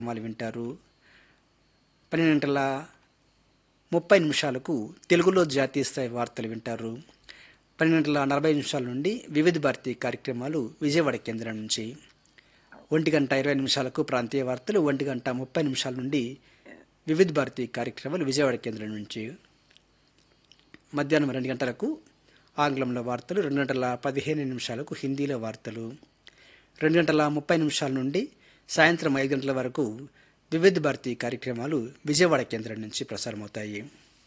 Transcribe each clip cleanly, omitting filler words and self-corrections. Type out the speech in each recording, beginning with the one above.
కార్యక్రమాలు వింటారు. 12:30 తెలుగులో జాతీయ స్థాయి వార్తలు వింటారు. 12:40 నుండి వివిధ భారతి కార్యక్రమాలు విజయవాడ కేంద్రం నుంచి. 1:20 ప్రాంతీయ వార్తలు, 1:30 నుండి వివిధ భారతి కార్యక్రమాలు విజయవాడ కేంద్రం నుంచి. మధ్యాహ్నం 2 గంటలకు ఆంగ్లంలో వార్తలు, 2:15 హిందీలో వార్తలు, 2:30 నుండి సాయంత్రం 5 గంటల వరకు వివిధ భారతి కార్యక్రమాలు విజయవాడ కేంద్రం నుంచి ప్రసారమవుతాయి.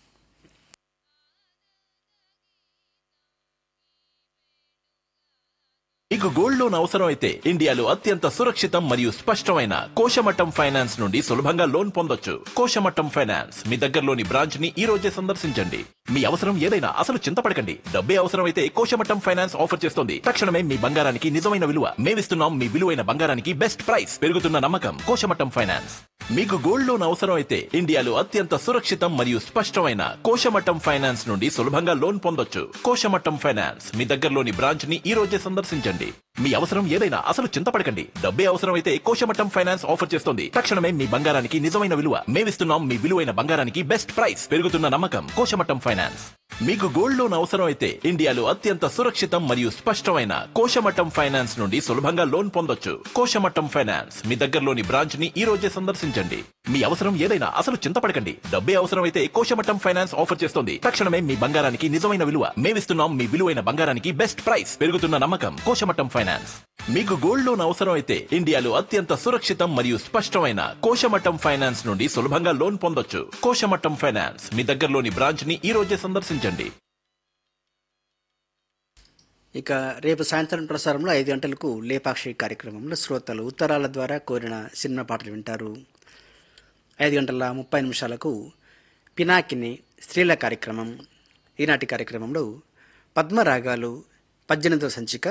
మీకు గోల్డ్ లోన్ అవసరం అయితే ఇండియాలో అత్యంత సురక్షితం మరియు స్పష్టమైన కోశమట్టం ఫైనాన్స్ నుండి సులభంగా లోన్ పొందొచ్చు. కోశమట్టం ఫైనాన్స్ మీ దగ్గరలోని బ్రాంచ్ ని ఈ రోజే సందర్శించండి. మీ అవసరం ఏదైనా అసలు చింతపడకండి. డబ్బే అవసరం అయితే కోశమట్టం ఫైనాన్స్ ఆఫర్ చేస్తోంది. తక్షణమే మీ బంగారానికి నిజమైన విలువ. మేమిస్తున్నాం మీ విలువైన బంగారానికి బెస్ట్ ప్రైస్. పెరుగుతున్న నమ్మకం కోశమట్టం ఫైనాన్స్. మీకు గోల్డ్ లోన్ అవసరం అయితే ఇండియాలో అత్యంత సురక్షితం మరియు స్పష్టమైన కోశమట్టం ఫైనాన్స్ నుండి సులభంగా లోన్ పొందొచ్చు. కోశమట్టం ఫైనాన్స్ మీ దగ్గరలోని బ్రాంచ్ ని ఈ రోజే సందర్శించండి. మీ అవసరం ఏదైనా అసలు చింతపడకండి. డబ్బే అవసరం అయితే కోశమట్టం ఫైనాన్స్ ఆఫర్ చేస్తోంది. తక్షణమే మీ బంగారానికి నిజమైన విలువ. మేమిస్తున్నాం మీ విలువైన బంగారానికి బెస్ట్ ప్రైస్. పెరుగుతున్న నమ్మకం కోశమట్టం ఫైనాన్స్. మీకు గోల్డ్ లోన్ అవసరం అయితే ఇండియాలో అత్యంత సురక్షితం మరియు స్పష్టమైన కోశమట్టం ఫైనాన్స్ నుండి సులభంగా లోన్ పొందొచ్చు. కోశమట్టం ఫైనాన్స్ మీ దగ్గరలోని బ్రాంచ్ ని ఈ రోజే సందర్శించండి. మీ అవసరం ఏదైనా అసలు చింతపడకండి. డబ్బే అవసరం అయితే కోశమట్టం ఫైనాన్స్ ఆఫర్ చేస్తోంది. తక్షణమే మీ బంగారానికి నిజమైన విలువ. మేమిస్తున్నాం మీ విలువైన బంగారానికి బెస్ట్ ప్రైస్. పెరుగుతున్న నమ్మకం కోశమట్టం ఫైనాన్స్. మీకు గోల్డ్ లోన్ అవసరం అయితే ఇండియాలో అత్యంత సురక్షితం మరియు స్పష్టమైన కోశమట్టం ఫైనాన్స్ నుండి సులభంగా లోన్ పొందొచ్చు. కోశమట్టం ఫైనాన్స్ మీ దగ్గరలోని బ్రాంచ్ ని ఈ రోజే సందర్శించండి. ఇక రేపు సాయంత్రం ప్రసారంలో 5 గంటలకు లేపాక్షి కార్యక్రమంలో శ్రోతలు ఉత్తరాల ద్వారా కోరిన సినిమా పాటలు వింటారు. 5:30 పినాకిని స్త్రీల కార్యక్రమం. ఈనాటి కార్యక్రమంలో పద్మరాగాలు 18వ సంచిక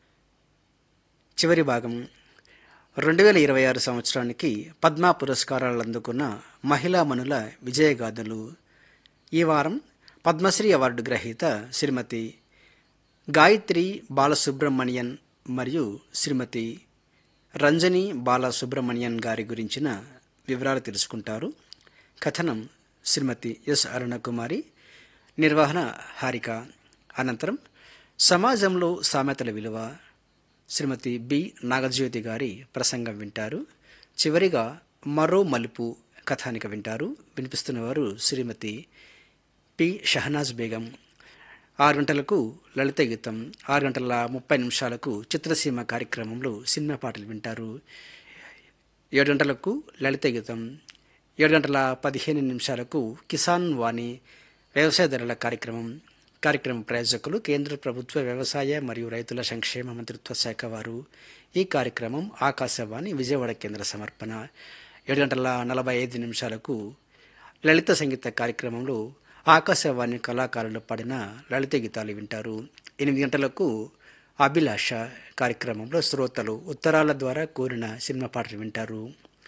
చివరి భాగం 2026 సంవత్సరానికి పద్మ పురస్కారాలు అందుకున్న మహిళా మనుల విజయగాథలు. ఈ వారం పద్మశ్రీ అవార్డు గ్రహీత శ్రీమతి గాయత్రి బాలసుబ్రమణియన్ మరియు శ్రీమతి రంజని బాలసుబ్రమణియన్ గారి గురించిన వివరాలు తెలుసుకుంటారు. కథనం శ్రీమతి ఎస్ అరుణకుమారి, నిర్వహణ హారిక. అనంతరం సమాజంలో సామెతల విలువ శ్రీమతి బి నాగజ్యోతి గారి ప్రసంగం వింటారు. చివరిగా మరో మలుపు కథానిక వింటారు. వినిపిస్తున్నవారు శ్రీమతి పి షహనాజ్ బేగం. 6 గంటలకు లలిత గీతం, 6:30 చిత్రసీమ కార్యక్రమంలో సినిమా పాటలు వింటారు. 7 గంటలకు లలిత గీతం, 7:15 కిసాన్ వాణి వ్యవసాయ ధరల కార్యక్రమం. కార్యక్రమ ప్రాయోజకులు కేంద్ర ప్రభుత్వ వ్యవసాయ మరియు రైతుల సంక్షేమ మంత్రిత్వ శాఖ వారు. ఈ కార్యక్రమం ఆకాశవాణి విజయవాడ కేంద్ర సమర్పణ. 7:45 లలిత సంగీత కార్యక్రమంలో ఆకాశవాణి కళాకారులు పాడిన లలిత గీతాలు వింటారు. 8 గంటలకు అభిలాష కార్యక్రమంలో శ్రోతలు ఉత్తరాల ద్వారా కోరిన సినిమా పాటలు వింటారు.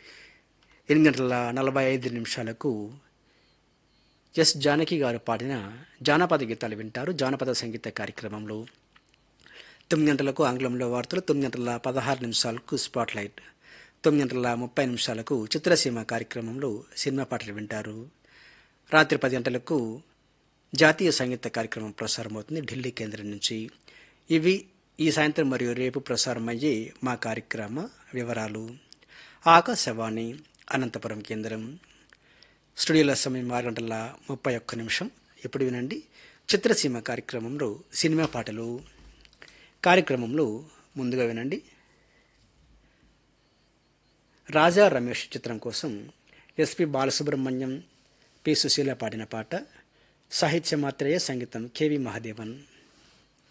8:45 ఎస్ జానకి గారు పాడిన జానపద గీతాలు వింటారు జానపద సంగీత కార్యక్రమంలో. 9 గంటలకు ఆంగ్లంలో వార్తలు, 9:16 స్పాట్లైట్, 9:30 చిత్రసీమ కార్యక్రమంలో సినిమా పాటలు వింటారు. రాత్రి 10 గంటలకు జాతీయ సంగీత కార్యక్రమం ప్రసారమవుతుంది ఢిల్లీ కేంద్రం నుంచి. ఇవి ఈ సాయంత్రం మరియు రేపు ప్రసారమయ్యే మా కార్యక్రమ వివరాలు. ఆకాశవాణి అనంతపురం కేంద్రం. స్టూడియోల సమయం 6:31. ఇప్పుడు వినండి చిత్రసీమ కార్యక్రమంలో సినిమా పాటలు. కార్యక్రమంలో ముందుగా వినండి రాజా రమేష్ చిత్రం కోసం ఎస్పి బాలసుబ్రహ్మణ్యం, పి సుశీల పాడిన పాట. సాహిత్య మాత్రయ్య, సంగీతం కెవి మహాదేవన్.